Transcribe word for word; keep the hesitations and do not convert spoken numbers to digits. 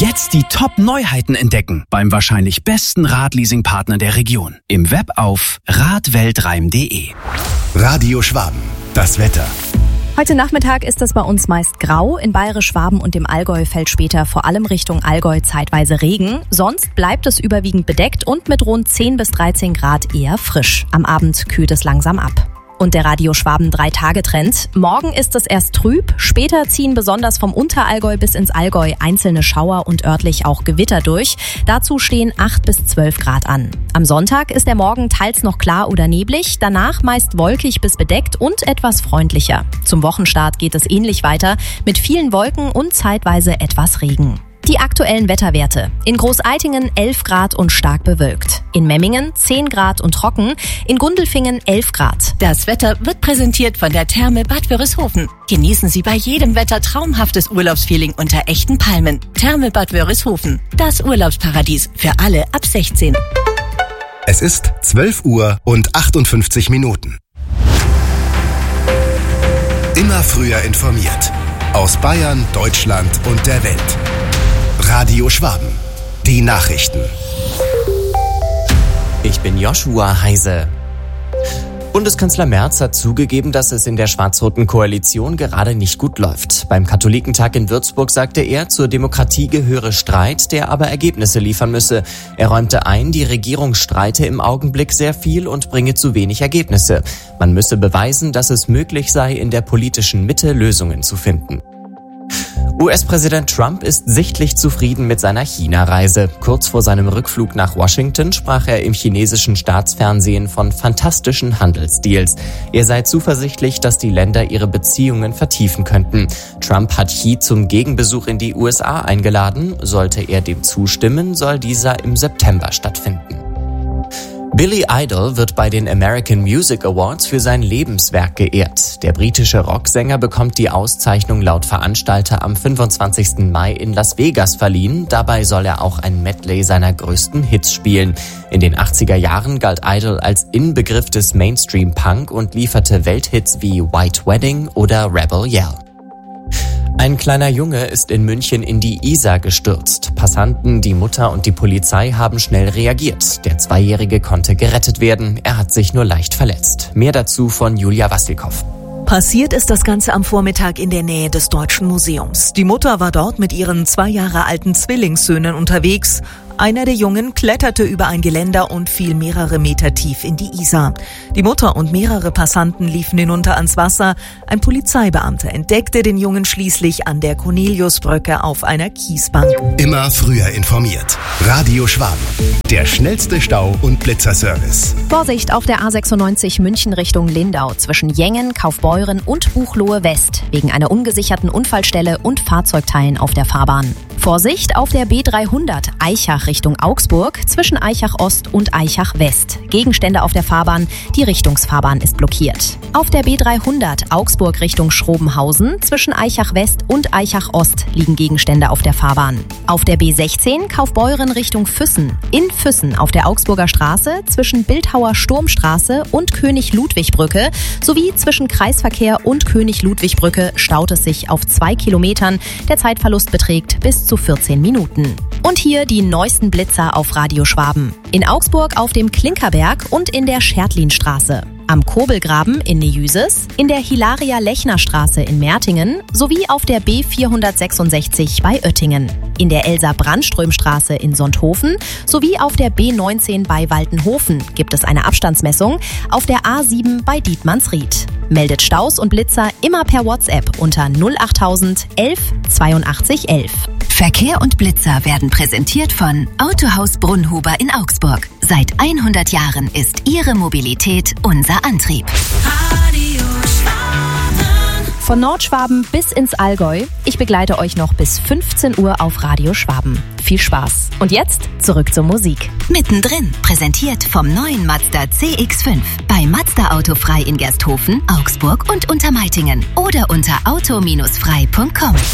Jetzt die Top-Neuheiten entdecken beim wahrscheinlich besten Radleasing-Partner der Region. Im Web auf radweltreim punkt de. Radio Schwaben, das Wetter. Heute Nachmittag ist es bei uns meist grau. In Bayerisch Schwaben und dem Allgäu fällt später vor allem Richtung Allgäu zeitweise Regen. Sonst bleibt es überwiegend bedeckt und mit rund zehn bis dreizehn Grad eher frisch. Am Abend kühlt es langsam ab. Und der Radio Schwaben drei Tage Trend. Morgen ist es erst trüb, später ziehen besonders vom Unterallgäu bis ins Allgäu einzelne Schauer und örtlich auch Gewitter durch. Dazu stehen acht bis zwölf Grad an. Am Sonntag ist der Morgen teils noch klar oder neblig, danach meist wolkig bis bedeckt und etwas freundlicher. Zum Wochenstart geht es ähnlich weiter mit vielen Wolken und zeitweise etwas Regen. Die aktuellen Wetterwerte. In Großeitingen elf Grad und stark bewölkt. In Memmingen zehn Grad und trocken. In Gundelfingen elf Grad. Das Wetter wird präsentiert von der Therme Bad Wörishofen. Genießen Sie bei jedem Wetter traumhaftes Urlaubsfeeling unter echten Palmen. Therme Bad Wörishofen. Das Urlaubsparadies für alle ab sechzehn. Es ist zwölf Uhr und achtundfünfzig Minuten. Immer früher informiert. Aus Bayern, Deutschland und der Welt. Radio Schwaben. Die Nachrichten. Ich bin Joshua Heise. Bundeskanzler Merz hat zugegeben, dass es in der schwarz-roten Koalition gerade nicht gut läuft. Beim Katholikentag in Würzburg sagte er, zur Demokratie gehöre Streit, der aber Ergebnisse liefern müsse. Er räumte ein, die Regierung streite im Augenblick sehr viel und bringe zu wenig Ergebnisse. Man müsse beweisen, dass es möglich sei, in der politischen Mitte Lösungen zu finden. U S-Präsident Trump ist sichtlich zufrieden mit seiner China-Reise. Kurz vor seinem Rückflug nach Washington sprach er im chinesischen Staatsfernsehen von fantastischen Handelsdeals. Er sei zuversichtlich, dass die Länder ihre Beziehungen vertiefen könnten. Trump hat Xi zum Gegenbesuch in die U S A eingeladen. Sollte er dem zustimmen, soll dieser im September stattfinden. Billy Idol wird bei den American Music Awards für sein Lebenswerk geehrt. Der britische Rocksänger bekommt die Auszeichnung laut Veranstalter am fünfundzwanzigsten Mai in Las Vegas verliehen. Dabei soll er auch ein Medley seiner größten Hits spielen. In den achtziger Jahren galt Idol als Inbegriff des Mainstream-Punk und lieferte Welthits wie White Wedding oder Rebel Yell. Ein kleiner Junge ist in München in die Isar gestürzt. Passanten, die Mutter und die Polizei haben schnell reagiert. Der Zweijährige konnte gerettet werden. Er hat sich nur leicht verletzt. Mehr dazu von Julia Wassilkow. Passiert ist das Ganze am Vormittag in der Nähe des Deutschen Museums. Die Mutter war dort mit ihren zwei Jahre alten Zwillingssöhnen unterwegs. Einer der Jungen kletterte über ein Geländer und fiel mehrere Meter tief in die Isar. Die Mutter und mehrere Passanten liefen hinunter ans Wasser. Ein Polizeibeamter entdeckte den Jungen schließlich an der Corneliusbrücke auf einer Kiesbank. Immer früher informiert. Radio Schwaben. Der schnellste Stau- und Blitzerservice. Vorsicht auf der A sechsundneunzig München Richtung Lindau zwischen Jengen, Kaufbeuren und Buchloe West wegen einer ungesicherten Unfallstelle und Fahrzeugteilen auf der Fahrbahn. Vorsicht auf der B dreihundert Aichach Richtung Augsburg zwischen Aichach Ost und Aichach West. Gegenstände auf der Fahrbahn, die Richtungsfahrbahn ist blockiert. Auf der B dreihundert Augsburg Richtung Schrobenhausen zwischen Aichach West und Aichach Ost liegen Gegenstände auf der Fahrbahn. Auf der B sechzehn Kaufbeuren Richtung Füssen. In Füssen auf der Augsburger Straße zwischen Bildhauer Sturmstraße und König-Ludwig-Brücke sowie zwischen Kreisverkehr und König-Ludwig-Brücke staut es sich auf zwei Kilometern. Der Zeitverlust beträgt bis zu vierzehn Minuten. Und hier die neuesten Blitzer auf Radio Schwaben. In Augsburg auf dem Klinkerberg und in der Schertlinstraße. Am Kobelgraben in Nejüses, in der Hilaria-Lechner-Straße in Mertingen sowie auf der B vierhundertsechsundsechzig bei Oettingen. In der Elsa-Brandström-Straße in Sonthofen sowie auf der B neunzehn bei Waltenhofen gibt es eine Abstandsmessung, auf der A sieben bei Dietmannsried. Meldet Staus und Blitzer immer per WhatsApp unter null achttausend elf zweiundachtzig elf. Verkehr und Blitzer werden präsentiert von Autohaus Brunnhuber in Augsburg. Seit hundert Jahren ist Ihre Mobilität unser Antrieb. Radio Schwaben. Von Nordschwaben bis ins Allgäu. Ich begleite euch noch bis fünfzehn Uhr auf Radio Schwaben. Viel Spaß. Und jetzt zurück zur Musik. Mittendrin, präsentiert vom neuen Mazda C X fünf. Bei Mazda Autofrei in Gersthofen, Augsburg und Untermeitingen. Oder unter auto Bindestrich frei Punkt com.